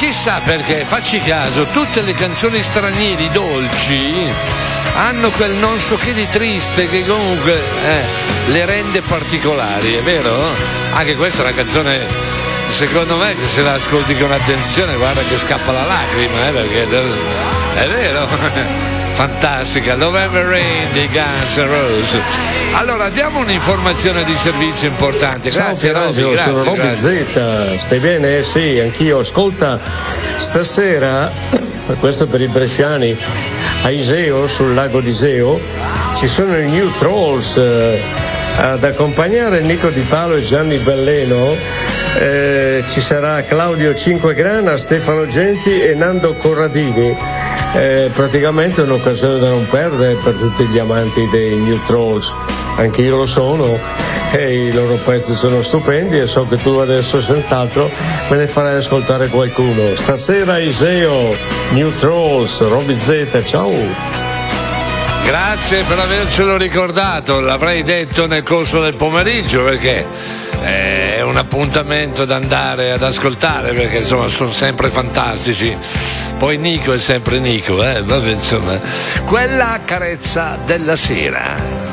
chissà perché, facci caso, tutte le canzoni stranieri dolci hanno quel non so che di triste che comunque le rende particolari, è vero? Anche questa è una canzone, secondo me, che se la ascolti con attenzione guarda che scappa la lacrima, perché è vero. Fantastica, November Rain di Guns N' Roses. Allora diamo un'informazione di servizio importante. Grazie Robby, grazie. Sono Robby Z, stai bene? Sì, anch'io. Ascolta, stasera, questo per i bresciani, a Iseo, sul lago di Iseo, ci sono i New Trolls ad accompagnare Nico Di Paolo e Gianni Belleno. Ci sarà Claudio Cinquegrana, Stefano Genti e Nando Corradini. Praticamente è un'occasione da non perdere per tutti gli amanti dei New Trolls. Anche io lo sono e i loro pezzi sono stupendi e so che tu adesso senz'altro me ne farai ascoltare qualcuno. Stasera Iseo, New Trolls, Robby Z, ciao. Grazie per avercelo ricordato, l'avrei detto nel corso del pomeriggio perché è un appuntamento da andare ad ascoltare, perché insomma sono sempre fantastici. Poi Nico è sempre Nico, vabbè, insomma, quella carezza della sera.